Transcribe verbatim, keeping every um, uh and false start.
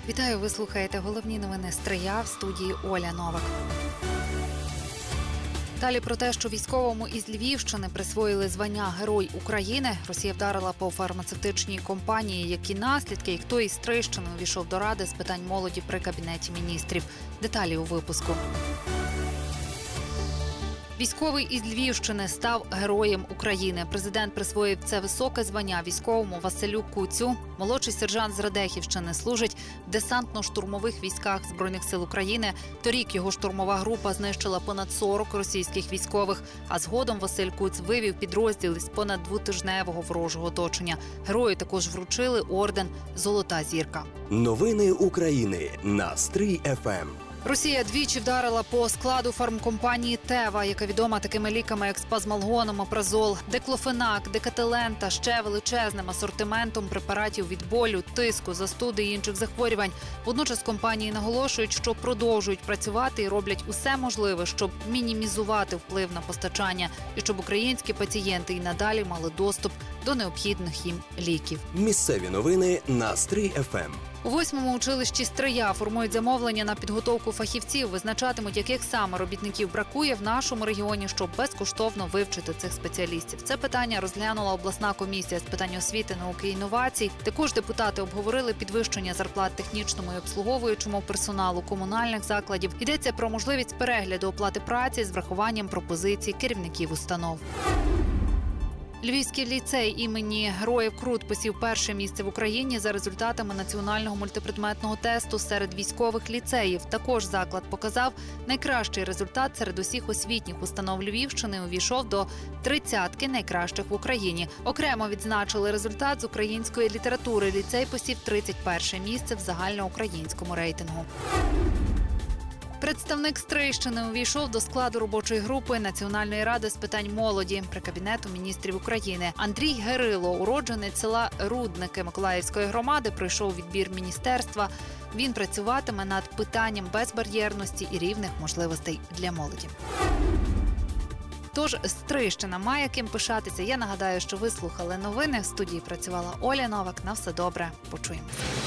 Вітаю, ви слухаєте головні новини Стрия, в студії Оля Новак. Далі про те, що військовому із Львівщини присвоїли звання Герой України. Росія вдарила по фармацевтичній компанії, які наслідки, і хто із Стрийщини увійшов до Ради з питань молоді при Кабінеті міністрів. Деталі у випуску. Військовий із Львівщини став Героєм України. Президент присвоїв це високе звання військовому Василю Куцю. Молодший сержант з Радехівщини служить в десантно-штурмових військах Збройних сил України. Торік його штурмова група знищила понад сорок російських військових, а згодом Василь Куць вивів підрозділ із понад двотижневого ворожого оточення. Герою також вручили орден «Золота зірка». Новини України на Стрий еф ем. Росія двічі вдарила по складу фармкомпанії «Тева», яка відома такими ліками, як спазмалгон, омепразол, деклофенак, декателен та ще величезним асортиментом препаратів від болю, тиску, застуди і інших захворювань. Водночас компанії наголошують, що продовжують працювати і роблять усе можливе, щоб мінімізувати вплив на постачання і щоб українські пацієнти і надалі мали доступ до необхідних їм ліків. Місцеві новини на Стрий еф ем. У восьмому училищі Стрия формують замовлення на підготовку фахівців, визначатимуть, яких саме робітників бракує в нашому регіоні, щоб безкоштовно вивчити цих спеціалістів. Це питання розглянула обласна комісія з питань освіти, науки і інновацій. Також депутати обговорили підвищення зарплат технічному і обслуговуючому персоналу комунальних закладів. Йдеться про можливість перегляду оплати праці з врахуванням пропозицій керівників установ. Львівський ліцей імені Героїв Крут посів перше місце в Україні за результатами національного мультипредметного тесту серед військових ліцеїв. Також заклад показав найкращий результат серед усіх освітніх установ Львівщини, увійшов до тридцятки найкращих в Україні. Окремо відзначили результат з української літератури. Ліцей посів тридцять перше місце в загальноукраїнському рейтингу. Представник Стрийщини увійшов до складу робочої групи Національної ради з питань молоді при Кабінету міністрів України. Андрій Герило, уродженець села Рудники Миколаївської громади, пройшов відбір міністерства. Він працюватиме над питанням безбар'єрності і рівних можливостей для молоді. Тож Стрийщина має ким пишатися. Я нагадаю, що ви слухали новини. В студії працювала Оля Новак. На все добре. Почуємося.